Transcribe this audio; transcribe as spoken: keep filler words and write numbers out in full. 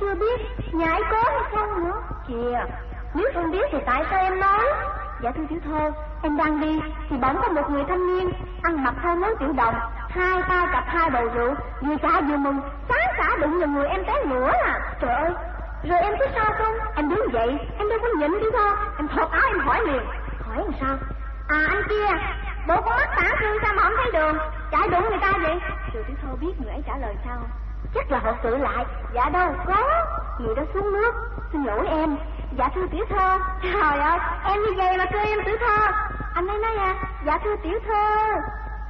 chưa biết nhà ấy có hay không nữa. Kìa, nếu không biết thì tại sao em nói? Dạ thưa tiểu thơ, em đang đi thì bỗng có một người thanh niên ăn mặc theo món tiểu đồng, hai tay cặp hai bầu rượu, vừa trả vừa mừng, sáng xả đụng vào người em té ngửa à. Trời ơi, rồi em biết sao không? Em đứng dậy, em đâu có nhịn tiểu thơ, em thọt áo em hỏi liền. Hỏi làm sao? À anh kia, bộ con mắt tả thương sao mà không thấy đường, chạy đụng người ta vậy? Rồi tiểu thơ biết người ấy trả lời sao? Chắc là họ tự lại. Dạ đâu có, người đó xuống nước. Xin lỗi em. Dạ thưa tiểu thơ. Trời ơi, em như vậy mà kêu em tiểu thơ. Anh ấy nói à, dạ thưa tiểu thơ.